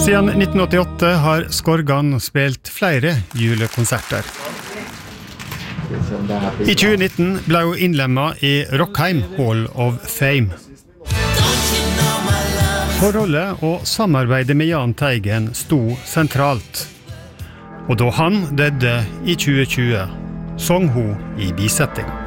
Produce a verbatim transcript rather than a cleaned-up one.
Siden nitten åttiåtte har Skorgan spilt flere julekonserter. I tjue nitten ble hun innlemmet i Rockheim Hall of Fame. Forholdet og samarbeidet med Jahn Teigen sto sentralt. Og da han døde i tjue tjue, sang hun i bisetting.